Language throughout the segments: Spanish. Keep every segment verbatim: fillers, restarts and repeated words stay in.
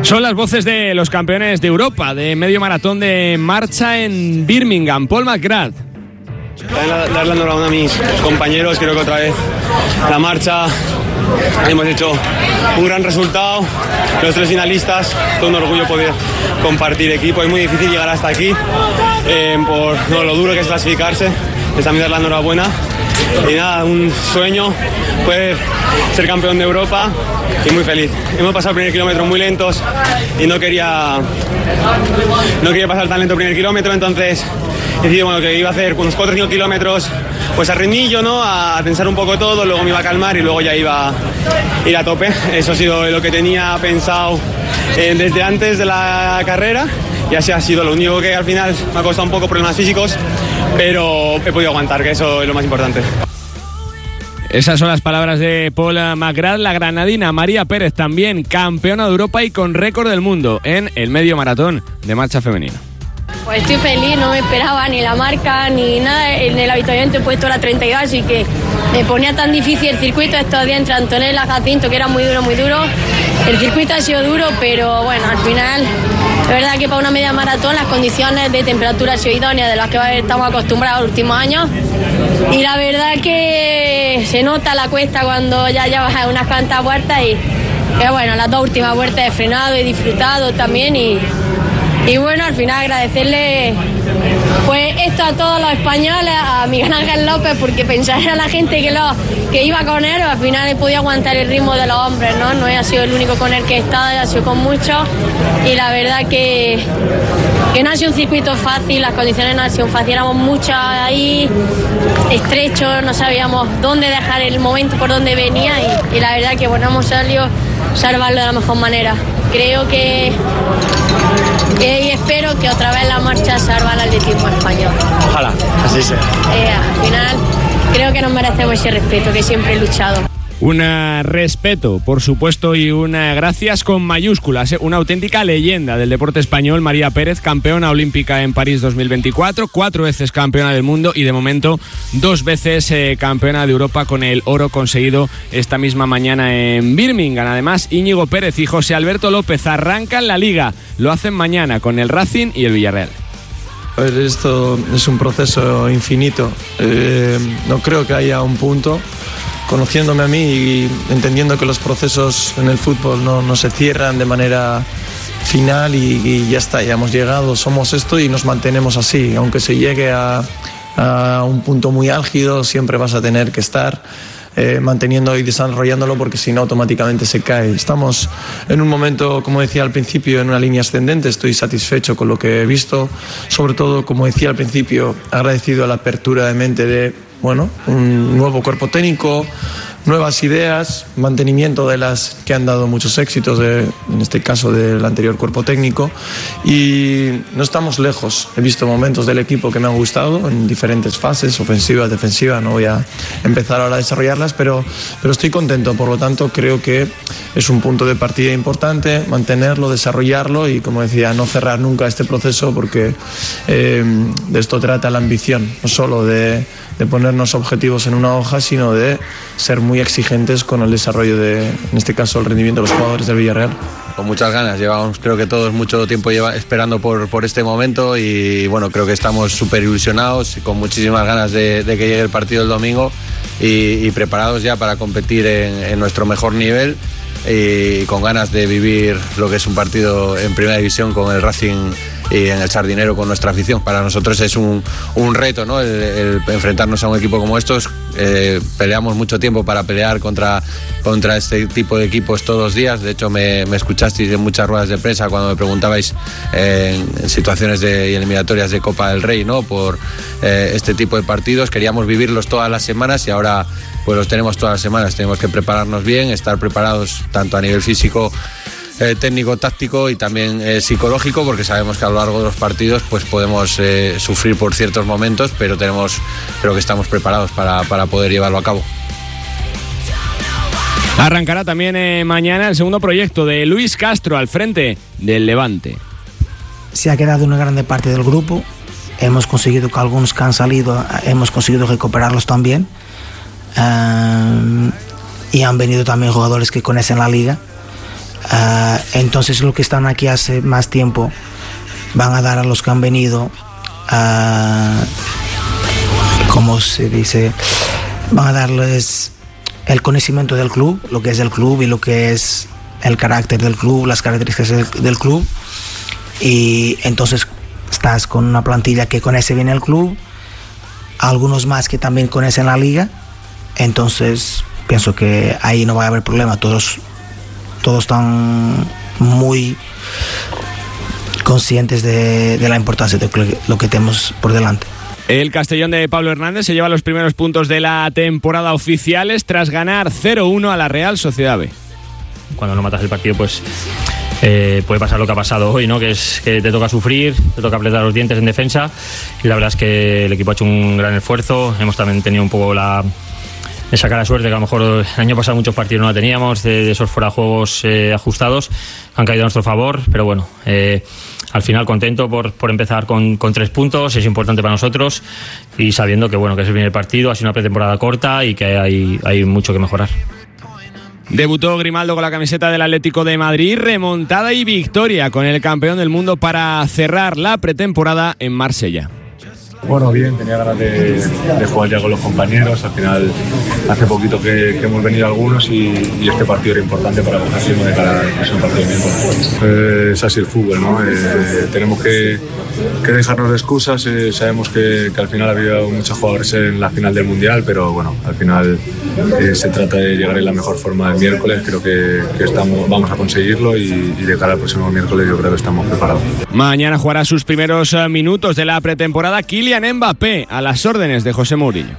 Son las voces de los campeones de Europa de medio maratón de marcha en Birmingham. Paul McGrath. Dar la enhorabuena a mis compañeros, creo que otra vez la marcha hemos hecho un gran resultado, los tres finalistas, todo un orgullo poder compartir equipo. Es muy difícil llegar hasta aquí eh, por no, lo duro que es clasificarse, es también dar la enhorabuena y nada, un sueño poder ser campeón de Europa y muy feliz. Hemos pasado el primer kilómetro muy lentos y no quería no quería pasar tan lento el primer kilómetro, entonces decidí bueno, que iba a hacer unos cuatro o cinco kilómetros pues a ritmillo, ¿no? A tensar un poco todo, luego me iba a calmar y luego ya iba a ir a tope. Eso ha sido lo que tenía pensado eh, desde antes de la carrera y así ha sido. Lo único que al final me ha costado un poco problemas físicos, pero he podido aguantar, que eso es lo más importante. Esas son las palabras de Paul McGrath. La granadina María Pérez, también campeona de Europa y con récord del mundo en el medio maratón de marcha femenino. Pues estoy feliz, no me esperaba ni la marca ni nada. En el avituallamiento he puesto la treinta y dos, así que me ponía tan difícil el circuito estos días entre Antonella y Jacinto, que era muy duro, muy duro. El circuito ha sido duro, pero bueno, al final, es verdad que para una media maratón las condiciones de temperatura han sido idóneas, de las que estamos acostumbrados los últimos años. Y la verdad que se nota la cuesta cuando ya llevas unas cuantas vueltas y, y bueno, las dos últimas vueltas he frenado, he disfrutado también y... Y bueno, al final agradecerle pues esto a todos los españoles, a Miguel Ángel López, porque pensar a la gente que, lo, que iba con él, al final he podido aguantar el ritmo de los hombres, ¿no? No he sido el único con el que he estado, he sido con muchos. Y la verdad que, que no ha sido un circuito fácil, las condiciones no han sido fáciles, éramos muchos ahí, estrechos, no sabíamos dónde dejar el momento, por dónde venía y, y la verdad que bueno, hemos salido a salvarlo de la mejor manera. Creo que... Eh, y espero que otra vez la marcha salva al atletismo español. Ojalá, así sea. Eh, al final creo que nos merecemos ese respeto que siempre he luchado. Un respeto, por supuesto, y una gracias con mayúsculas. Una auténtica leyenda del deporte español, María Pérez, campeona olímpica en París dos mil veinticuatro, cuatro veces campeona del mundo y de momento dos veces eh, campeona de Europa con el oro conseguido esta misma mañana en Birmingham. Además, Íñigo Pérez y José Alberto López arrancan la liga. Lo hacen mañana con el Racing y el Villarreal. A ver, esto es un proceso infinito. Eh, no creo que haya un punto. Conociéndome a mí y entendiendo que los procesos en el fútbol no, no se cierran de manera final y, y ya está, ya hemos llegado, somos esto y nos mantenemos así. Aunque se llegue a, a un punto muy álgido, siempre vas a tener que estar eh, manteniendo y desarrollándolo porque si no automáticamente se cae. Estamos en un momento, como decía al principio, en una línea ascendente. Estoy satisfecho con lo que he visto, sobre todo, como decía al principio, agradecido a la apertura de mente de bueno, un nuevo cuerpo técnico, nuevas ideas, mantenimiento de las que han dado muchos éxitos, de, en este caso del anterior cuerpo técnico, y no estamos lejos. He visto momentos del equipo que me han gustado en diferentes fases, ofensiva, defensiva, no voy a empezar ahora a desarrollarlas, pero, pero estoy contento. Por lo tanto, creo que es un punto de partida importante, mantenerlo, desarrollarlo y, como decía, no cerrar nunca este proceso porque eh, de esto trata la ambición, no solo de, de ponernos objetivos en una hoja, sino de ser muy exigentes con el desarrollo de, en este caso, el rendimiento de los jugadores del Villarreal. Con muchas ganas, llevamos creo que todos mucho tiempo lleva, esperando por, por este momento y bueno, creo que estamos súper ilusionados y con muchísimas ganas de, de que llegue el partido el domingo y, y preparados ya para competir en, en nuestro mejor nivel y con ganas de vivir lo que es un partido en primera división con el Racing y en el Sardinero con nuestra afición. Para nosotros es un, un reto, ¿no? el, el enfrentarnos a un equipo como estos. Eh, peleamos mucho tiempo para pelear contra, contra este tipo de equipos todos los días. De hecho me, me escuchasteis en muchas ruedas de prensa cuando me preguntabais eh, en situaciones de eliminatorias de Copa del Rey, ¿no? Por eh, este tipo de partidos. Queríamos vivirlos todas las semanas y ahora pues los tenemos todas las semanas. Tenemos que prepararnos bien, estar preparados tanto a nivel físico, Eh, técnico, táctico y también eh, psicológico, porque sabemos que a lo largo de los partidos pues podemos eh, sufrir por ciertos momentos, pero tenemos, creo que estamos preparados para, para poder llevarlo a cabo. Arrancará también eh, mañana el segundo proyecto de Luis Castro al frente del Levante. Se ha quedado una grande parte del grupo, hemos conseguido que algunos que han salido, hemos conseguido recuperarlos también, uh, y han venido también jugadores que conocen la liga. Uh, Entonces los que están aquí hace más tiempo van a dar a los que han venido, uh, ¿cómo se dice? Van a darles el conocimiento del club, lo que es el club y lo que es el carácter del club, las características del, del club. Y entonces estás con una plantilla que conoce bien el club, algunos más que también conocen la liga. Entonces pienso que ahí no va a haber problema. Todos, todos están muy conscientes de, de la importancia de lo que tenemos por delante. El Castellón de Pablo Hernández se lleva los primeros puntos de la temporada oficiales tras ganar cero uno a la Real Sociedad B. Cuando no matas el partido, pues eh, puede pasar lo que ha pasado hoy, ¿no? Que es que te toca sufrir, te toca apretar los dientes en defensa, y la verdad es que el equipo ha hecho un gran esfuerzo. Hemos también tenido un poco la de sacar la suerte, que a lo mejor el año pasado muchos partidos no la teníamos, de, de esos fuera juegos eh, ajustados, han caído a nuestro favor, pero bueno, eh, al final contento por, por empezar con, con tres puntos, es importante para nosotros, y sabiendo que bueno, que es el primer partido, ha sido una pretemporada corta y que hay, hay mucho que mejorar. Debutó Grimaldo con la camiseta del Atlético de Madrid, remontada y victoria con el campeón del mundo para cerrar la pretemporada en Marsella. Bueno, bien, tenía ganas de, de jugar ya con los compañeros. Al final, hace poquito que, que hemos venido algunos y, y este partido era importante para conocernos de cara al próximo partido de miércoles. Eh, es así el fútbol, ¿no? Eh, tenemos que, que dejarnos de excusas. Eh, sabemos que, que al final ha habido muchos jugadores en la final del Mundial, pero bueno, al final eh, se trata de llegar en la mejor forma el miércoles. Creo que, que estamos, vamos a conseguirlo y, y de cara al próximo miércoles yo creo que estamos preparados. Mañana jugará sus primeros minutos de la pretemporada Kylian Mbappé, a las órdenes de José Mourinho.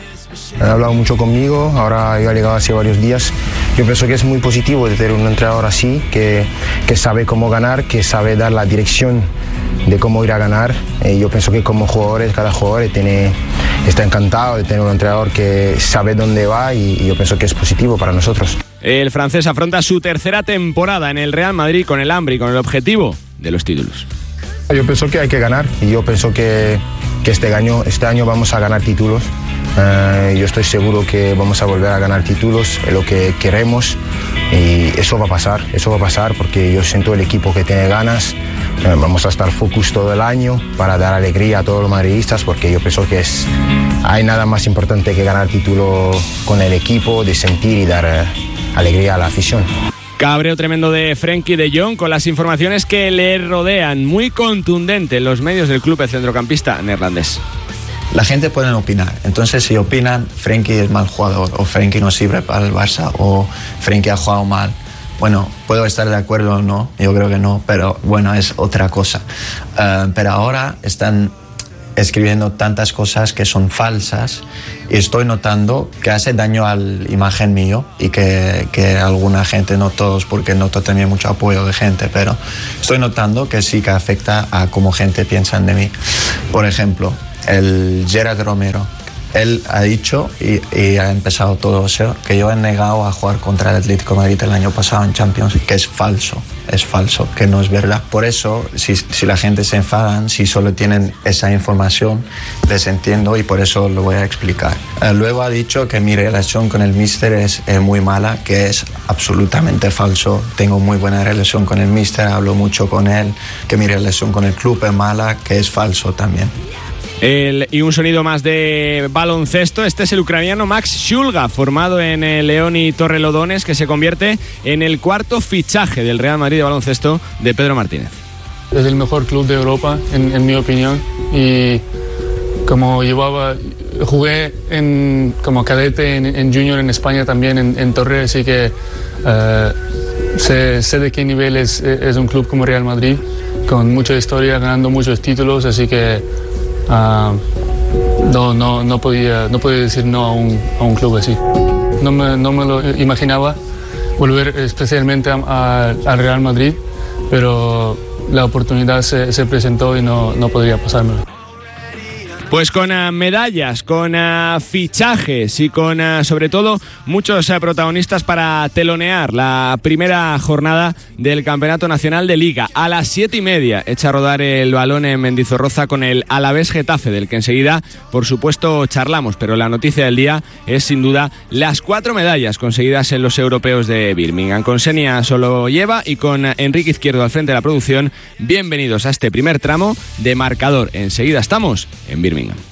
Ha hablado mucho conmigo, ahora yo he llegado hace varios días. Yo pienso que es muy positivo de tener un entrenador así, que, que sabe cómo ganar, que sabe dar la dirección de cómo ir a ganar. Eh, yo pienso que como jugadores, cada jugador tiene, está encantado de tener un entrenador que sabe dónde va y, y yo pienso que es positivo para nosotros. El francés afronta su tercera temporada en el Real Madrid con el hambre y con el objetivo de los títulos. Yo pienso que hay que ganar y yo pienso que, que este, año, este año vamos a ganar títulos. Uh, yo estoy seguro que vamos a volver a ganar títulos, es lo que queremos y eso va a pasar, eso va a pasar porque yo siento el equipo que tiene ganas. Uh, vamos a estar focus todo el año para dar alegría a todos los madridistas porque yo pienso que es, hay nada más importante que ganar título con el equipo, de sentir y dar uh, alegría a la afición. Cabreo tremendo de Frenkie de Jong con las informaciones que le rodean. Muy contundente en los medios del club el centrocampista neerlandés. La gente puede opinar, entonces si opinan Frenkie es mal jugador o Frenkie no sirve para el Barça o Frenkie ha jugado mal, bueno, puedo estar de acuerdo o no, yo creo que no, pero bueno, es otra cosa. Uh, pero ahora están escribiendo tantas cosas que son falsas y estoy notando que hace daño a la imagen mío y que, que alguna gente, no todos porque noto también mucho apoyo de gente, pero estoy notando que sí que afecta a cómo gente piensa de mí. Por ejemplo, el Gerard Romero, él ha dicho y, y ha empezado todo eso, que yo he negado a jugar contra el Atlético de Madrid el año pasado en Champions, que es falso, es falso, que no es verdad. Por eso, si, si la gente se enfadan, si solo tienen esa información, les entiendo y por eso lo voy a explicar. Eh, luego ha dicho que mi relación con el míster es eh, muy mala, que es absolutamente falso. Tengo muy buena relación con el míster, hablo mucho con él, que mi relación con el club es mala, que es falso también. El, y un sonido más de baloncesto. Este es el ucraniano Max Shulga, formado en el Leoni Torrelodones, que se convierte en el cuarto fichaje del Real Madrid de baloncesto de Pedro Martínez. Es el mejor club de Europa, en, en mi opinión, y como llevaba, jugué en, como cadete en, en junior en España también, en, en Torre, así que uh, sé, sé de qué nivel es, es un club como Real Madrid, con mucha historia, ganando muchos títulos, así que Uh, no, no, no, podía, no podía decir no a un, a un club así. No me, no me lo imaginaba volver especialmente al Real Madrid, pero la oportunidad se, se presentó y no, no podría pasármelo. Pues con uh, medallas, con uh, fichajes y con uh, sobre todo muchos uh, protagonistas para telonear la primera jornada del Campeonato Nacional de Liga. A las siete y media echa a rodar el balón en Mendizorroza con el Alavés Getafe, del que enseguida por supuesto charlamos, pero la noticia del día es sin duda las cuatro medallas conseguidas en los europeos de Birmingham. Con Senia Solo lleva y con Enrique Izquierdo al frente de la producción. Bienvenidos a este primer tramo de Marcador. Enseguida estamos en Birmingham.